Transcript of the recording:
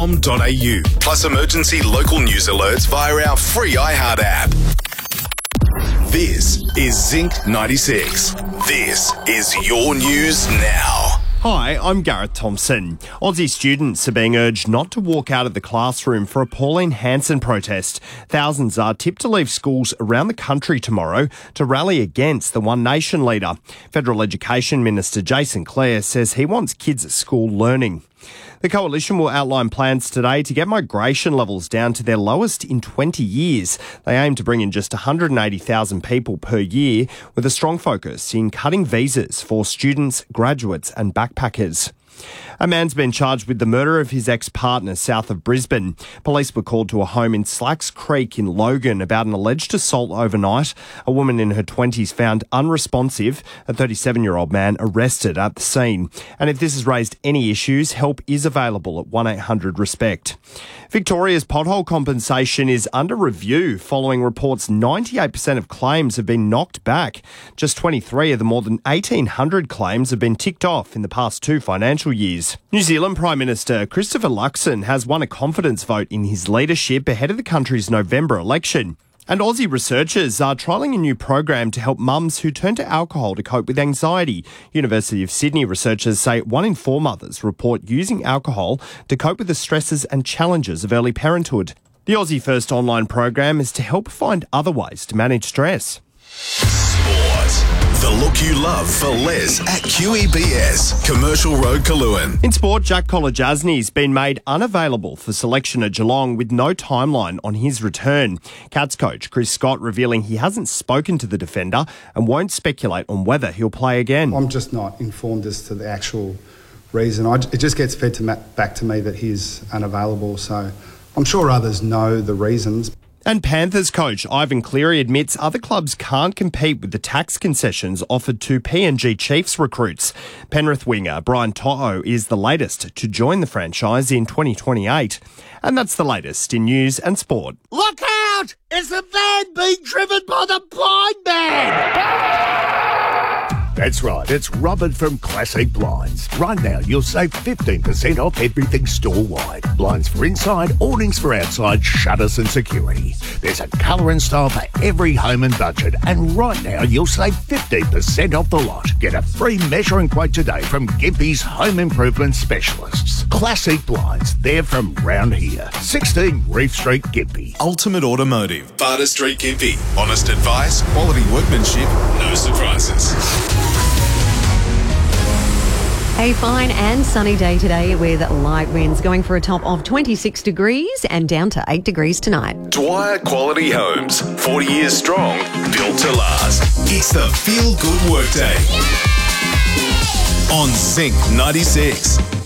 zinc.com.au. Plus emergency local news alerts via our free iHeart app. This is Zinc 96. This is your news now. Hi, I'm Gareth Thompson. Aussie students are being urged not to walk out of the classroom for a Pauline Hanson protest. Thousands are tipped to leave schools around the country tomorrow to rally against the One Nation leader. Federal Education Minister Jason Clare says he wants kids at school learning. The Coalition will outline plans today to get migration levels down to their lowest in 20 years. They aim to bring in just 180,000 people per year, with a strong focus in cutting visas for students, graduates and backpackers. A man's been charged with the murder of his ex-partner south of Brisbane. Police were called to a home in Slacks Creek in Logan about an alleged assault overnight. A woman in her 20s found unresponsive, a 37-year-old man arrested at the scene. And if this has raised any issues, help is available at 1-800-RESPECT. Victoria's pothole compensation is under review following reports 98% of claims have been knocked back. Just 23 of the more than 1,800 claims have been ticked off in the past 2 financial years. New Zealand Prime Minister Christopher Luxon has won a confidence vote in his leadership ahead of the country's November election. And Aussie researchers are trialling a new program to help mums who turn to alcohol to cope with anxiety. University of Sydney researchers say 1 in 4 mothers report using alcohol to cope with the stresses and challenges of early parenthood. The Aussie First online program is to help find other ways to manage stress. Sport. The look you love for Les at QEBS, Commercial Road, Kaluan. In sport, Jack Kolodjasny's been made unavailable for selection at Geelong with no timeline on his return. Cats coach Chris Scott revealing he hasn't spoken to the defender and won't speculate on whether he'll play again. I'm just not informed as to the actual reason. It just gets fed back to me that he's unavailable, so I'm sure others know the reasons. And Panthers coach Ivan Cleary admits other clubs can't compete with the tax concessions offered to PNG Chiefs recruits. Penrith winger Brian To'o is the latest to join the franchise in 2028. And that's the latest in news and sport. Look out! It's the van being driven by the blind man! That's right, it's Robert from Classic Blinds. Right now, you'll save 15% off everything store-wide. Blinds for inside, awnings for outside, shutters and security. There's a colour and style for every home and budget. And right now, you'll save 15% off the lot. Get a free measuring quote today from Gympie's Home Improvement Specialists. Classic Blinds, they're from round here. 16 Reef Street, Gympie. Ultimate Automotive, Barter Street, Gympie. Honest advice, quality workmanship, no surprises. A fine and sunny day today with light winds going for a top of 26 degrees and down to 8 degrees tonight. Dwyer Quality Homes, 40 years strong, built to last. It's the Feel Good Workday on Zinc 96.